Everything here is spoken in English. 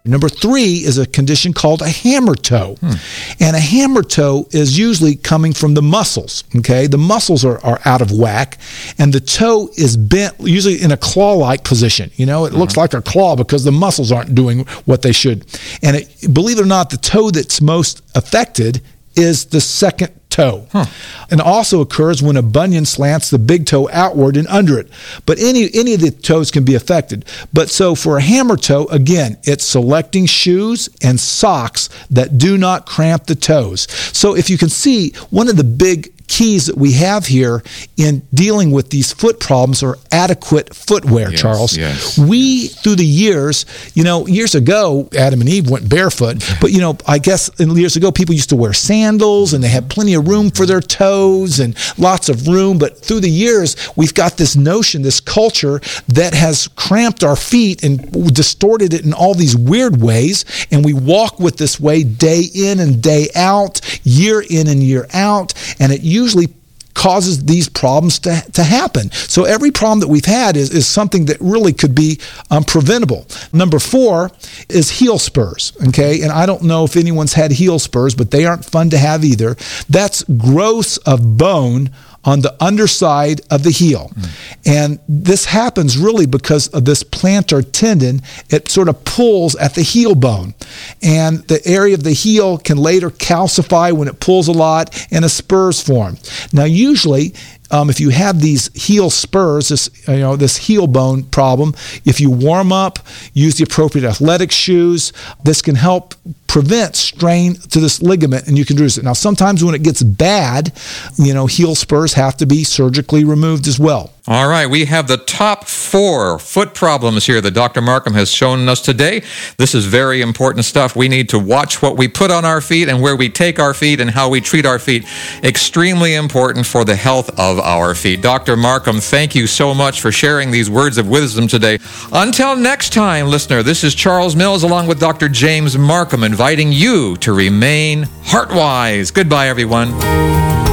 Number 3 is a condition called a hammer toe. And a hammer toe is usually coming from the muscles, okay? The muscles are out of whack, and the toe is bent, usually in a claw-like position. You know, it looks like a claw because the muscles aren't doing what they should. And believe it or not, the toe that's most affected is the second toe. And also occurs when a bunion slants the big toe outward and under it. But any of the toes can be affected. But so for a hammer toe, again, it's selecting shoes and socks that do not cramp the toes. So if you can see, one of the big keys that we have here in dealing with these foot problems are adequate footwear, Charles. We, through the years, years ago, Adam and Eve went barefoot, but, I guess years ago, people used to wear sandals and they had plenty of room for their toes and lots of room. But through the years, we've got this notion, this culture that has cramped our feet and distorted it in all these weird ways. And we walk with this way day in and day out, year in and year out. And it usually causes these problems to happen. So every problem that we've had is something that really could be preventable. Number 4 is heel spurs, okay? And I don't know if anyone's had heel spurs, but they aren't fun to have either. That's growths of bone on the underside of the heel. And this happens really because of this plantar tendon. It sort of pulls at the heel bone. And the area of the heel can later calcify when it pulls a lot and a spurs form. Now, usually, if you have these heel spurs, this heel bone problem, if you warm up, use the appropriate athletic shoes, this can help prevent strain to this ligament, and you can reduce it. Now, sometimes when it gets bad, heel spurs have to be surgically removed as well. All right, we have the top 4 foot problems here that Dr. Markham has shown us today. This is very important stuff. We need to watch what we put on our feet and where we take our feet and how we treat our feet. Extremely important for the health of our feet. Dr. Markham, thank you so much for sharing these words of wisdom today. Until next time, listener, this is Charles Mills along with Dr. James Markham inviting you to remain heart-wise. Goodbye, everyone.